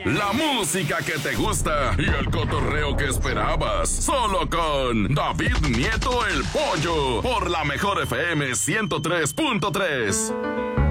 La música que te gusta y el cotorreo que esperabas. Solo con David Nieto el Pollo. Por la Mejor FM 103.3.